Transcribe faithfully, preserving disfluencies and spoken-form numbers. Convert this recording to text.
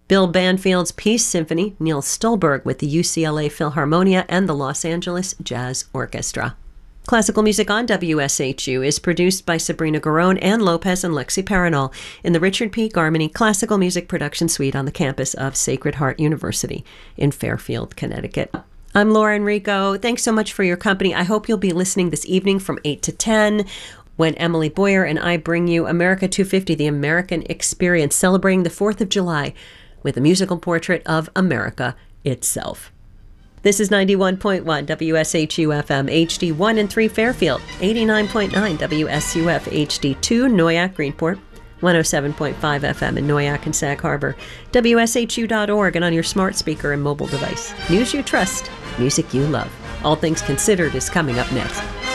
Bill Banfield's Peace Symphony, Neil Stolberg with the U C L A Philharmonia and the Los Angeles Jazz Orchestra. Classical Music on W S H U is produced by Sabrina Garone, Ann Lopez, and Lexi Paranol in the Richard P. Garmany Classical Music Production Suite on the campus of Sacred Heart University in Fairfield, Connecticut. I'm Laura Enrico. Thanks so much for your company. I hope you'll be listening this evening from eight to ten when Emily Boyer and I bring you America two fifty, the American Experience, celebrating the fourth of July with a musical portrait of America itself. This is ninety-one point one W S H U F M H D one and three Fairfield, eighty-nine point nine W S U F H D two Noyak Greenport, one oh seven point five F M in Noyak and Sag Harbor, W S H U dot org, and on your smart speaker and mobile device. News you trust, music you love. All Things Considered is coming up next.